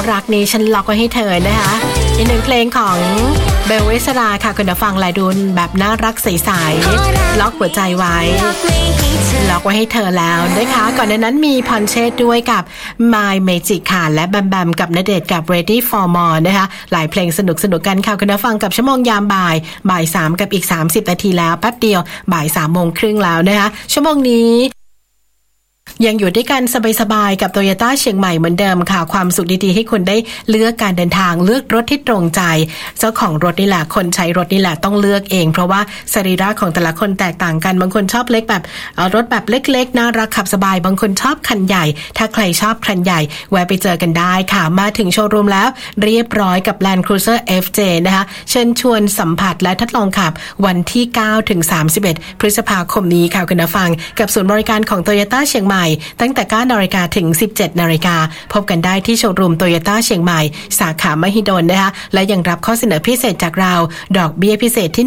รักนี้ฉันล็อกไว้ให้เธอนะคะอีกหนึ่งเพลงของเบลวิสราค่ะคุณฟังลายดุลแบบน่ารักใสๆล็อกหัวใจไว้ล็อกไว้ให้เธอแล้วนะคะก่อนหน้านั้นมีพรเชษด้วยกับ My Magic ค่ะและแบมแบมกับณเดชน์กับ Ready for More นะคะหลายเพลงสนุกกันค่ะคุณฟังกับชั่วโมงยามบ่าย 3กับอีก30นาทีแล้วแป๊บเดียวบ่าย 3:30แล้วนะคะชั่วโมงนี้ยังอยู่ด้วยกันสบายๆกับ Toyota เชียงใหม่เหมือนเดิมค่ะความสุขดีๆให้คุณได้เลือกการเดินทางเลือกรถที่ตรงใจเจ้าของรถนี่แหละคนใช้รถนี่แหละต้องเลือกเองเพราะว่าสรีระของแต่ละคนแตกต่างกันบางคนชอบเล็กแบบรถแบบเล็กๆน่ารักขับสบายบางคนชอบคันใหญ่ถ้าใครชอบคันใหญ่แวะไปเจอกันได้ค่ะมาถึงโชว์รูมแล้วเรียบร้อยกับ Land Cruiser FJ นะคะเชิญชวนสัมผัสและทดลองขับวันที่9ถึง31พฤษภาคมนี้ค่ะคุณผู้ฟังกับศูนย์บริการของ Toyota เชียงใหม่ตั้งแต่ 9:00 นถึง 17:00 นพบกันได้ที่โชว์รูม Toyota เชียงใหม่สาขามหิดลนะคะและยังรับข้อเสนอพิเศษจากเราดอกเบี้ยพิเศษที่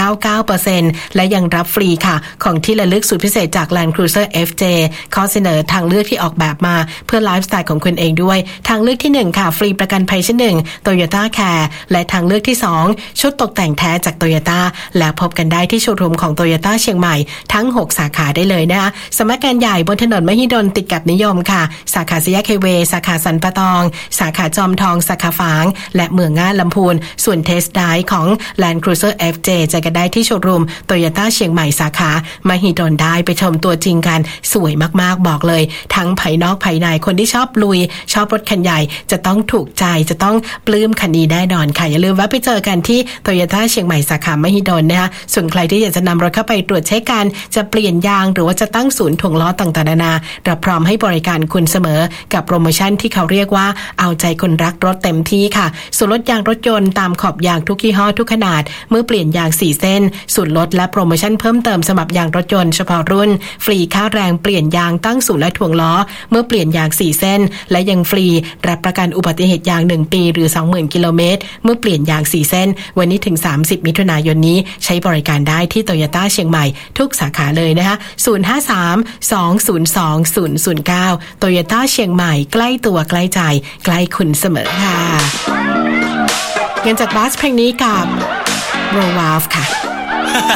1.99% และยังรับฟรีค่ะของที่ระลึกสุดพิเศษจาก Land Cruiser FJ ข้อเสนอทางเลือกที่ออกแบบมาเพื่อไลฟ์สไตล์ของคุณเองด้วยทางเลือกที่1ค่ะฟรีประกันภัยชั้น1 Toyota Care และทางเลือกที่2ชุดตกแต่งแท้จาก Toyota และพบกันได้ที่โชว์รูมของ Toyota เชียงใหม่ทั้ง6สาขาได้เลยนะคะสำนักงานใหญ่บนถนนมหิดลติดกับนิยมค่ะสาขาสี่แยกไฮเวย์สาขาสันปะตองสาขาจอมทองสาขาฝางและเมืองง่าลำพูนส่วนเทสไดรฟ์ของ Land Cruiser FJ จะกันได้ที่โชว์รูม Toyota เชียงใหม่สาขามหิดลได้ไปชมตัวจริงกันสวยมากๆบอกเลยทั้งภายนอกภายในคนที่ชอบลุยชอบรถคันใหญ่จะต้องถูกใจจะต้องปลื้มคันนี้แน่นอนค่ะอย่าลืมแวะไปเจอกันที่ Toyota เชียงใหม่สาขามหิดลนะคะส่วนใครที่อยากจะนำรถเข้าไปตรวจเช็คกันจะเปลี่ยนยางหรือว่าจะตั้งศูนย์ถ่วงล้อต่างๆนานาเราพร้อมให้บริการคุณเสมอกับโปรโมชั่นที่เขาเรียกว่าเอาใจคนรักรถเต็มที่ค่ะส่วนลดยางรถยนต์ตามขอบยางทุกยี่ห้อทุกขนาดเมื่อเปลี่ยนยาง4เส้นส่วนลดและโปรโมชั่นเพิ่มเติมสำหรับยางรถยนต์เฉพาะรุ่นฟรีค่าแรงเปลี่ยนยางตั้งศูนย์และถ่วงล้อเมื่อเปลี่ยนยาง4เส้นและยังฟรีรับประกันอุบัติเหตุยาง1ปีหรือ 20,000 กิโลเมตรเมื่อเปลี่ยนยาง4เส้นวันนี้ถึง30มิถุนายนนี้ใช้บริการได้ที่ Toyota เชียงใหม่ทุกสาขาเลยนะคะ053-202-009 Toyota เชียงใหม่ใกล้ตัวใกล้ใจใกล้คุณเสมอค่ะเงินจากบัสเพลงนี้กับ Roll Wolf ค่ะ